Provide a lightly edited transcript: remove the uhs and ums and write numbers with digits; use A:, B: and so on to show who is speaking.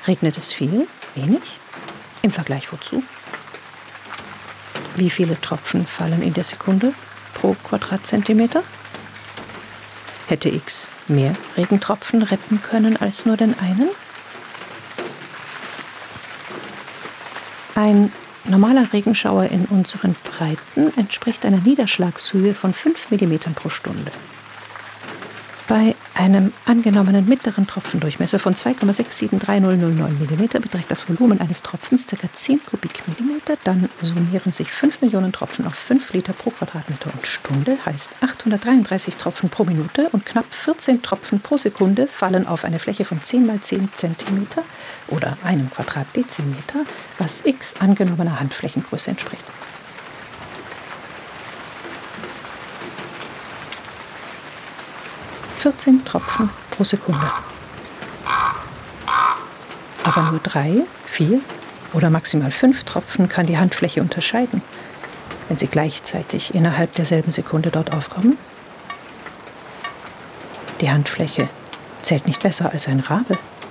A: Regnet es viel? Wenig? Im Vergleich wozu? Wie viele Tropfen fallen in der Sekunde pro Quadratzentimeter? Hätte X mehr Regentropfen retten können als nur den einen? Ein normaler Regenschauer in unseren Breiten entspricht einer Niederschlagshöhe von 5 mm pro Stunde. Bei einem angenommenen mittleren Tropfendurchmesser von 2,6730009 mm beträgt das Volumen eines Tropfens ca. 10 Kubikmillimeter. Dann summieren sich 5 Millionen Tropfen auf 5 Liter pro Quadratmeter und Stunde, heißt 833 Tropfen pro Minute und knapp 14 Tropfen pro Sekunde fallen auf eine Fläche von 10 mal 10 cm oder einem Quadratdezimeter, was x angenommener Handflächengröße entspricht. Tropfen pro Sekunde. Aber nur 3, 4 oder maximal 5 Tropfen kann die Handfläche unterscheiden, wenn sie gleichzeitig innerhalb derselben Sekunde dort aufkommen. Die Handfläche zählt nicht besser als ein Rabe.